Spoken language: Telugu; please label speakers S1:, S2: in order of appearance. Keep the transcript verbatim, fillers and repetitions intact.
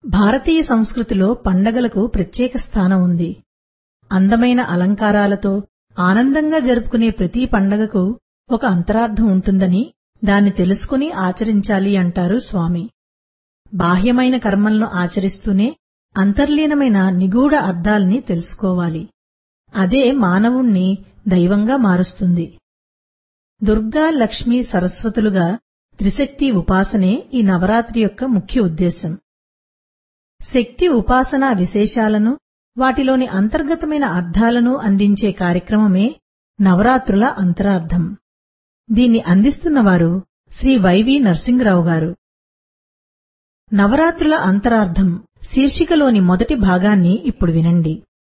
S1: భారతీయ సంస్కృతిలో పండగలకు ప్రత్యేక స్థానం ఉంది. అందమైన అలంకారాలతో ఆనందంగా జరుపుకునే ప్రతి పండగకు ఒక అంతరార్థం ఉంటుందని, దాన్ని తెలుసుకుని ఆచరించాలి అంటారు స్వామి. బాహ్యమైన కర్మలను ఆచరిస్తూనే అంతర్లీనమైన నిగూఢ అర్థాల్ని తెలుసుకోవాలి. అదే మానవుణ్ణి దైవంగా మారుస్తుంది. దుర్గా, లక్ష్మీ, సరస్వతులుగా త్రిశక్తి ఉపాసనే ఈ నవరాత్రి యొక్క ముఖ్య ఉద్దేశం. శక్తి ఉపాసనా విశేషాలను, వాటిలోని అంతర్గతమైన అర్థాలను అందించే కార్యక్రమమే నవరాత్రుల అంతరార్థం. దీన్ని అందిస్తున్నవారు శ్రీ వైవి నరసింగరావు గారు. నవరాత్రుల అంతరార్థం శీర్షికలోని మొదటి భాగాన్ని ఇప్పుడు వినండి.